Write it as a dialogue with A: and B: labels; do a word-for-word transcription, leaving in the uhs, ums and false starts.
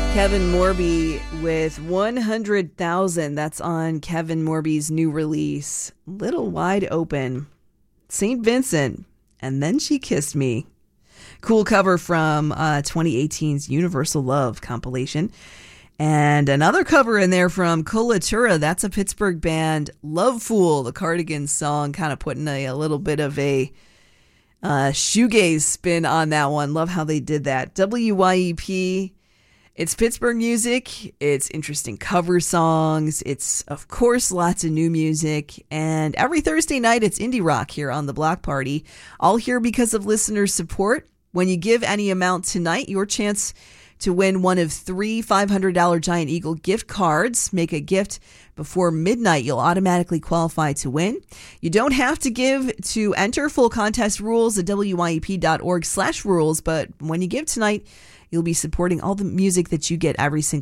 A: Kevin Morby with one hundred thousand. That's on Kevin Morby's new release, Little Wide Open. Saint Vincent, and Then She Kissed Me. Cool cover from uh, twenty eighteen's Universal Love compilation. And another cover in there from Colatura. That's a Pittsburgh band. Love Fool, the Cardigans song, kind of putting a, a little bit of a uh, shoegaze spin on that one. Love how they did that. W Y E P. It's Pittsburgh music, it's interesting cover songs, it's, of course, lots of new music, and every Thursday night it's indie rock here on The Block Party, all here because of listener support. When you give any amount tonight, your chance to win one of three five hundred dollars Giant Eagle gift cards. Make a gift before midnight. You'll automatically qualify to win. You don't have to give to enter. Full contest rules at W Y E P dot org slash rules, but when you give tonight, you'll be supporting all the music that you get every single